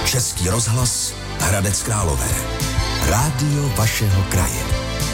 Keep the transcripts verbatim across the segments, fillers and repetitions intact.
Český rozhlas Hradec Králové. Rádio vašeho kraje.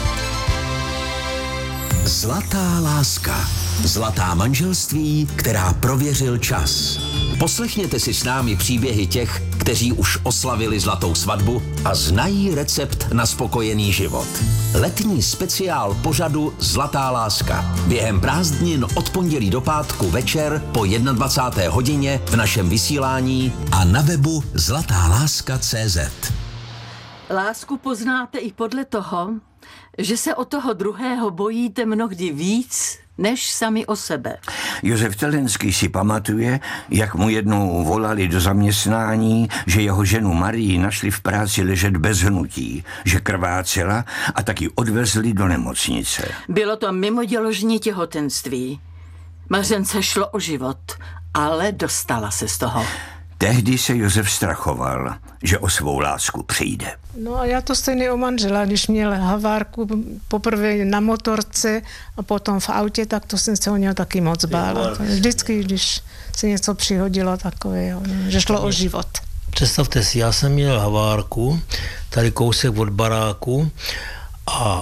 Zlatá láska. Zlatá manželství, která prověřil čas. Poslechněte si s námi příběhy těch, kteří už oslavili zlatou svatbu a znají recept na spokojený život. Letní speciál pořadu Zlatá láska. Během prázdnin od pondělí do pátku večer po dvacáté jedné hodině v našem vysílání a na webu zlatá láska tečka cé zet. Lásku poznáte i podle toho, že se o toho druhého bojíte mnohdy víc, než sami o sebe. Josef Telenský si pamatuje, jak mu jednou volali do zaměstnání, že jeho ženu Marii našli v práci ležet bez hnutí, že krvácela a taky odvezli do nemocnice. Bylo to mimoděložní těhotenství. Mařence šlo o život, ale dostala se z toho. Tehdy se Josef strachoval, že o svou lásku přijde. No a já to stejně o manžela, když měl havárku poprvé na motorce a potom v autě, tak to jsem se o něho taky moc bála. Vždycky, když se něco přihodilo takového, že šlo o život. Představte si, já jsem měl havárku, tady kousek od baráku a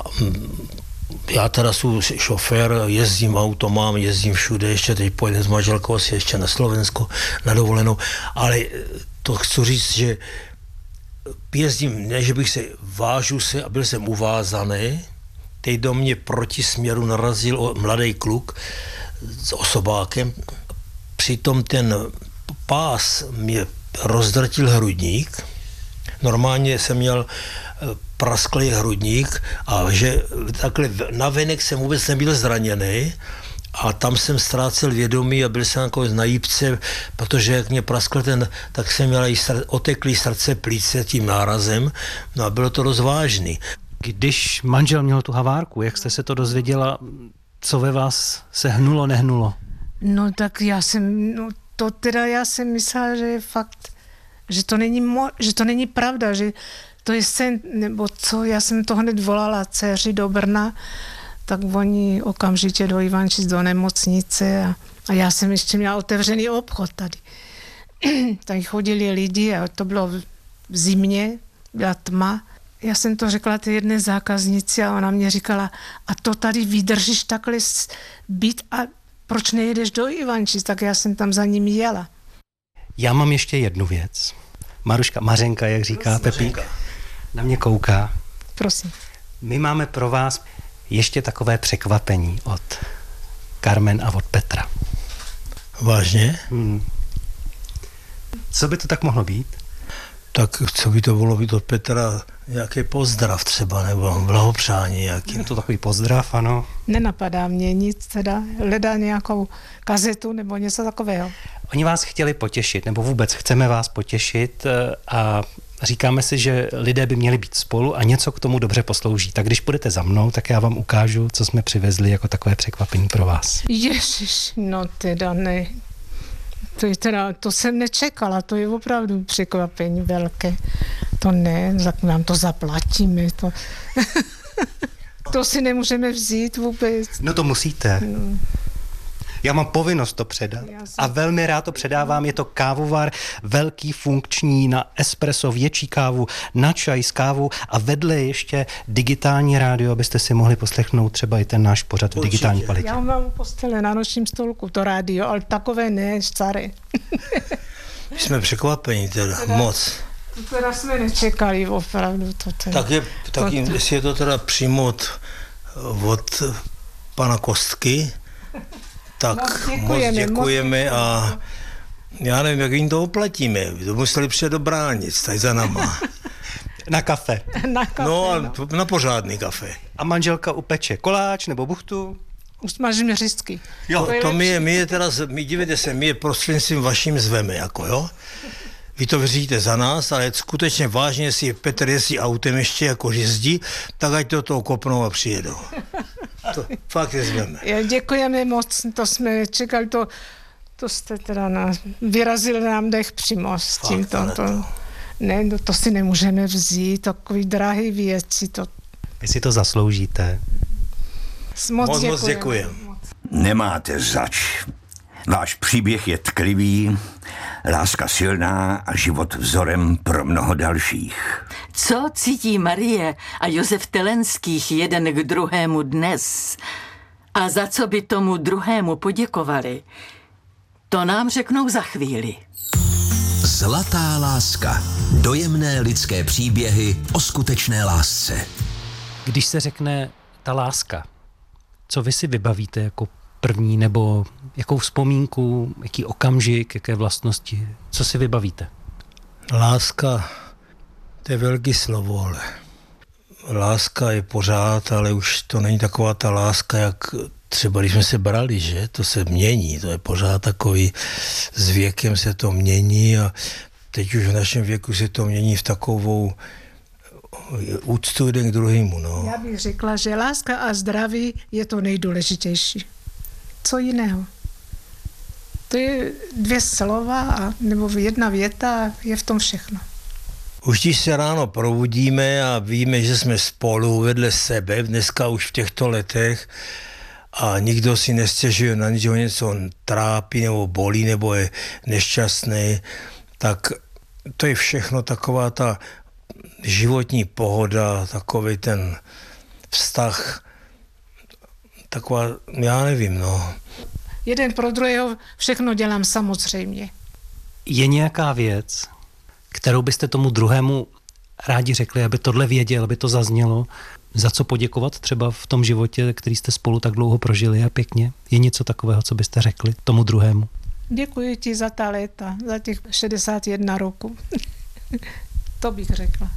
já teda jsem šofér, jezdím auto, mám, jezdím všude, ještě teď pojedem s manželkou asi ještě na Slovensko na dovolenou, ale to chci říct, že jezdím, ne, že bych se, vážu se a byl jsem uvázaný, teď do mě proti směru narazil mladý kluk s osobákem, přitom ten pás mě rozdrtil hrudník, normálně jsem měl prasklý hrudník a že takhle navenek jsem vůbec nebyl zraněný a tam jsem ztrácel vědomí a byl jsem jako na jípce, protože jak mě praskl ten, tak jsem měl i sr- oteklý srdce plíce tím nárazem, no a bylo to dost vážný. Když manžel měl tu havárku, jak jste se to dozvěděla, co ve vás se hnulo, nehnulo? No tak já jsem, no to teda já jsem myslela, že je fakt, že to není, mo- že to není pravda, že to je sen, nebo co, já jsem to hned volala dceři do Brna, tak oni okamžitě do Ivančic do nemocnice a, a já jsem ještě měla otevřený obchod tady. Tady chodili lidi a to bylo v zimě, byla tma. Já jsem to řekla té jedné zákaznici a ona mě říkala, a to tady vydržíš takhle být a proč nejedeš do Ivančic, tak já jsem tam za nimi jela. Já mám ještě jednu věc. Maruška, Mařenka, jak říká Pepík, na mě kouká. Prosím. My máme pro vás ještě takové překvapení od Carmen a od Petra. Vážně? Hmm. Co by to tak mohlo být? Tak co by to mohlo být od Petra? Nějaký pozdrav třeba, nebo blahopřání nějaký. Je to takový pozdrav, ano. Nenapadá mě nic, teda hledá nějakou kazetu nebo něco takového. Oni vás chtěli potěšit, nebo vůbec chceme vás potěšit a říkáme si, že lidé by měli být spolu a něco k tomu dobře poslouží. Tak když půjdete za mnou, tak já vám ukážu, co jsme přivezli jako takové překvapení pro vás. Ježiš, no teda ne. To je teda, to jsem nečekala, to je opravdu překvapení velké. To ne, tak nám to zaplatíme. To, to si nemůžeme vzít vůbec. No to musíte. No. Já mám povinnost to předat a velmi rád to předávám. Je to kávovar velký, funkční, na espresso, větší kávu, na čaj s kávou a vedle ještě digitální rádio, abyste si mohli poslechnout třeba i ten náš pořad v digitální kvalitě. Já mám postele na nočním stolku, to rádio, ale takové ne, staré. Jsme překvapení teda, teda moc. To teda jsme nečekali opravdu. To teda, tak je, tak to, jestli je to teda přímo od, od pana Kostky, tak moc děkujeme, moc děkujeme moc a já nevím, jak jim to oplatíme. To museli přijet do Bránic, tady za náma. Na kafe. Na kafe, no, no. Na pořádný kafe. A manželka upeče koláč nebo buchtu? Usmažíme řistky. Jo, to, to my je, my je teda, my dívejte se, my je prostřednictvím vaším zveme, jako jo. Vy to vyřídíte za nás, ale skutečně vážně, jestli Petr jezdí autem ještě jako jezdí, tak ať to toho kopnou a přijedou. To fakt je zveme. Děkujeme moc, to jsme čekali, to, to jste teda na, vyrazil nám dech přímo s tím. To, to, ne, to, to si nemůžeme vzít, takový drahý věci. To. Vy si to zasloužíte. Moc, moc děkujeme. děkujeme. Nemáte zač. Váš příběh je tklivý, láska silná a život vzorem pro mnoho dalších. Co cítí Marie a Josef Telenských jeden k druhému dnes a za co by tomu druhému poděkovali, to nám řeknou za chvíli. Zlatá láska. Dojemné lidské příběhy o skutečné lásce. Když se řekne ta láska, co vy si vybavíte jako první, nebo jakou vzpomínku, jaký okamžik, jaké vlastnosti, co si vybavíte? Láska, to je velký slovo, ale láska je pořád, ale už to není taková ta láska, jak třeba když jsme se brali, že? To se mění, to je pořád takový, s věkem se to mění a teď už v našem věku se to mění v takovou úctu jeden k druhému. No. Já bych řekla, že láska a zdraví je to nejdůležitější. Co jiného? To je dvě slova a, nebo jedna věta a je v tom všechno. Už když se ráno probudíme a víme, že jsme spolu vedle sebe, dneska už v těchto letech, a nikdo si nestěžuje na nic, že ho něco trápí nebo bolí nebo je nešťastný, tak to je všechno taková ta životní pohoda, takový ten vztah, taková, já nevím, no. Jeden pro druhého všechno dělám samozřejmě. Je nějaká věc, kterou byste tomu druhému rádi řekli, aby tohle věděl, aby to zaznělo, za co poděkovat třeba v tom životě, který jste spolu tak dlouho prožili a pěkně? Je něco takového, co byste řekli tomu druhému? Děkuji ti za ta léta, za těch šedesát jedna roku. To bych řekla.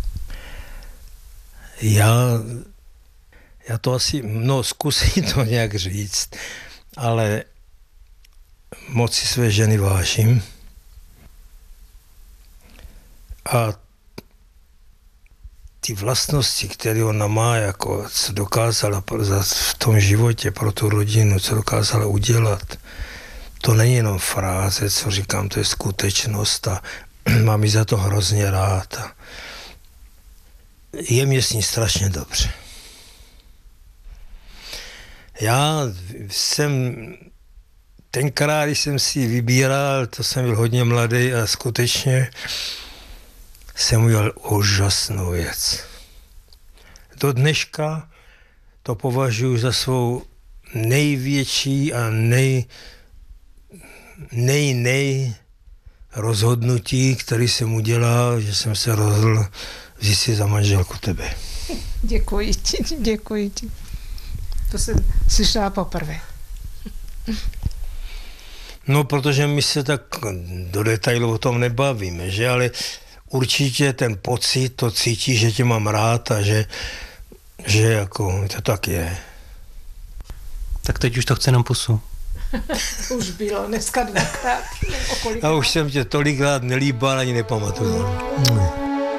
Já, já to asi, no zkusím to nějak říct, ale moc si své ženy vážím. A ty vlastnosti, které ona má, jako co dokázala v tom životě pro tu rodinu, co dokázala udělat, to není jenom fráze, co říkám, to je skutečnost a mám ji za to hrozně rád. A je mě s ní strašně dobře. Já jsem tenkrát, když jsem si vybíral, to jsem byl hodně mladý a skutečně jsem udělal úžasnou věc. Do dneška to považuji za svou největší a nej, nej, nej rozhodnutí, který jsem udělal, že jsem se rozhodl vzít si za manželku tebe. Děkuji ti, děkuji ti. To jsem slyšela poprvé. No, protože my se tak do detailu o tom nebavíme, že? Ale určitě ten pocit, to cítí, že tě mám rád a že, že jako to tak je. Tak teď už to chce nám pusu. Už bylo, dneska dvakrát. A už jsem tě tolikrát nelíbal, ani nepamatuju. Mm.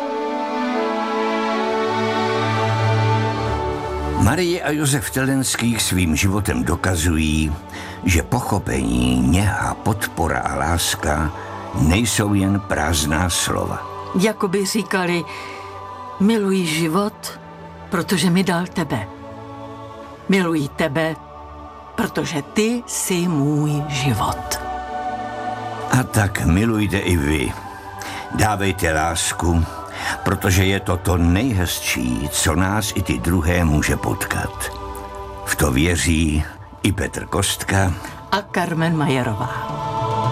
Marie a Josef Telenských svým životem dokazují, že pochopení, něha, podpora a láska nejsou jen prázdná slova. Jakoby říkali, miluji život, protože mi dal tebe. Miluji tebe, protože ty jsi můj život. A tak milujte i vy. Dávejte lásku, protože je to to nejhezčí, co nás i ty druhé může potkat. V to věří i Petr Kostka a Carmen Majerová.